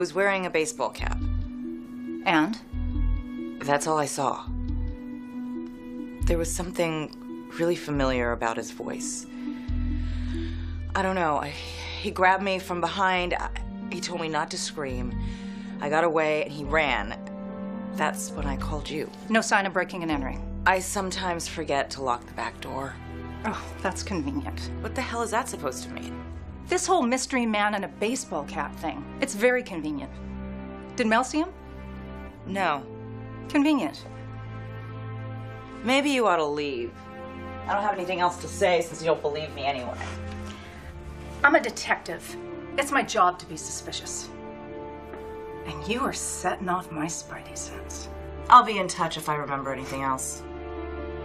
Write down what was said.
Was wearing a baseball cap. And? That's all I saw. There was something really familiar about his voice. I don't know. He grabbed me from behind. He told me not to scream. I got away and he ran. That's when I called you. No sign of breaking and entering. I sometimes forget to lock the back door. Oh, that's convenient. What the hell is that supposed to mean? This whole mystery man in a baseball cap thing. It's very convenient. Did Mel see him? No. Convenient. Maybe you ought to leave. I don't have anything else to say since you don't believe me anyway. I'm a detective. It's my job to be suspicious. And you are setting off my spidey sense. I'll be in touch if I remember anything else.